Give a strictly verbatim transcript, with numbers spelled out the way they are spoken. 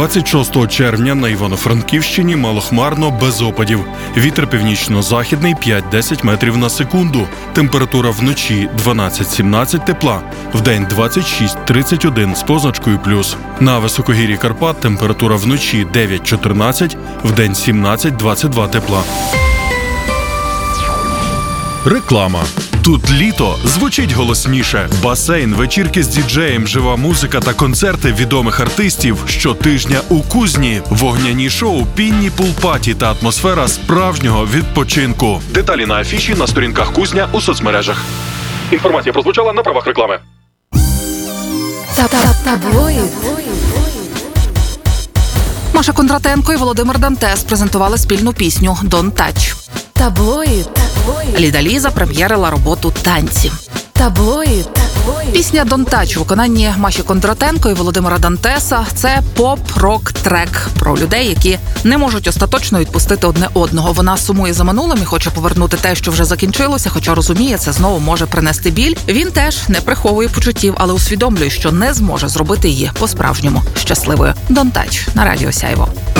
двадцять шостого червня на Івано-Франківщині малохмарно, без опадів. Вітер північно-західний п'ять-десять метрів на секунду. Температура вночі дванадцять-сімнадцять тепла, вдень двадцять шість тридцять один з позначкою плюс. На високогір'ї Карпат температура вночі дев'ять-чотирнадцять, вдень сімнадцять двадцять два тепла. Реклама. Тут літо звучить голосніше. Басейн, вечірки з діджеєм, жива музика та концерти відомих артистів щотижня у Кузні. Вогняні шоу, пінні пул-паті та атмосфера справжнього відпочинку. Деталі на афіші на сторінках Кузня у соцмережах. Інформація прозвучала на правах реклами. Таблоїд. Маша Кондратенко і Володимир Дантес презентували спільну пісню «Don't Touch». Таблоїд. Ліда Ліза прем'єрила роботу «Танці». Таблоїд. Пісня «Don't Touch» у виконанні Маші Кондратенко і Володимира Дантеса – це поп-рок-трек про людей, які не можуть остаточно відпустити одне одного. Вона сумує за минулим і хоче повернути те, що вже закінчилося, хоча розуміє, це знову може принести біль. Він теж не приховує почуттів, але усвідомлює, що не зможе зробити її по-справжньому щасливою. «Don't Touch» на радіо Сяйво.